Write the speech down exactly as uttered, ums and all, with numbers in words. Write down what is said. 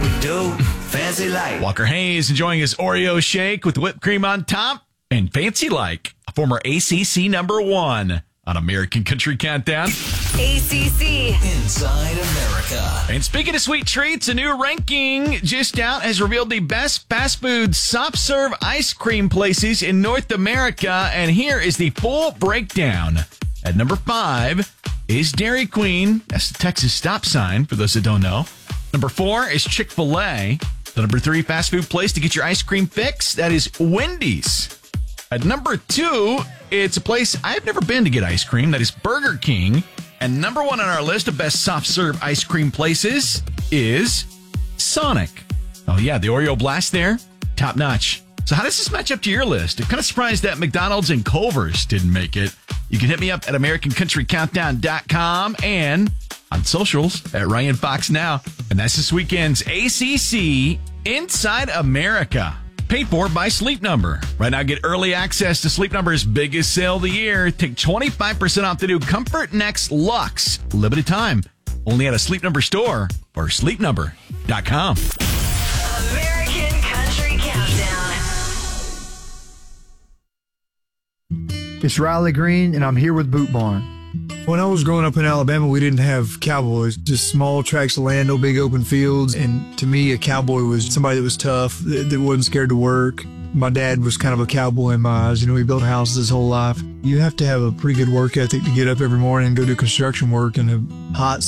we do. Fancy like. Walker Hayes enjoying his Oreo shake with whipped cream on top. And Fancy Like, a former A C C number one on American Country Countdown. A C C. Inside America. And speaking of sweet treats, a new ranking just out has revealed the best fast food soft serve ice cream places in North America. And here is the full breakdown. At number five is Dairy Queen. That's the Texas stop sign, for those that don't know. Number four is Chick-fil-A. The number three fast food place to get your ice cream fix, that is Wendy's. At number two, it's a place I've never been to get ice cream. That is Burger King. And number one on our list of best soft-serve ice cream places is Sonic. Oh, yeah, the Oreo Blast there, top notch. So how does this match up to your list? I'm kind of surprised that McDonald's and Culver's didn't make it. You can hit me up at American Country Countdown dot com and on socials at Ryan Fox Now. And that's this weekend's A C C Inside America. Paid for by Sleep Number. Right now, get early access to Sleep Number's biggest sale of the year. Take twenty-five percent off the new Comfort Next Luxe. Limited time. Only at a Sleep Number store or sleep number dot com. American Country Countdown. It's Riley Green, and I'm here with Boot Barn. When I was growing up in Alabama, we didn't have cowboys, just small tracts of land, no big open fields. And to me, a cowboy was somebody that was tough, that, that wasn't scared to work. My dad was kind of a cowboy in my eyes. You know, he built houses his whole life. You have to have a pretty good work ethic to get up every morning and go do construction work in a hot